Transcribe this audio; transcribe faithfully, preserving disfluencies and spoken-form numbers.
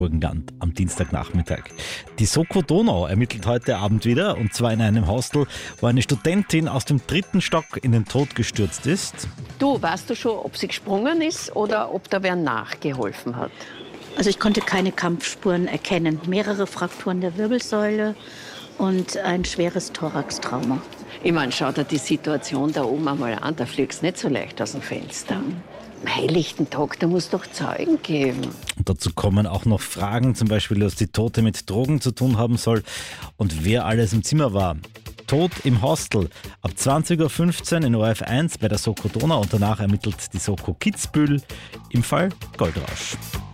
Burgenland am Dienstagnachmittag. Die Soko Donau ermittelt heute Abend wieder, und zwar in einem Hostel, wo eine Studentin aus dem dritten Stock in den Tod gestürzt ist. Du, weißt du schon, ob sie gesprungen ist oder ob da wer nachgeholfen hat? Also ich konnte keine Kampfspuren erkennen. Mehrere Frakturen der Wirbelsäule und ein schweres Thoraxtrauma. Ich meine, schau dir die Situation da oben einmal an, da fliegst du nicht so leicht aus dem Fenster. Mhm. Am helllichten Tag, da muss doch Zeugen geben. Und dazu kommen auch noch Fragen, zum Beispiel, was die Tote mit Drogen zu tun haben soll und wer alles im Zimmer war. Tod im Hostel. Ab zwanzig Uhr fünfzehn in O R F eins bei der Soko Donau, und danach ermittelt die Soko Kitzbühel im Fall Goldrausch.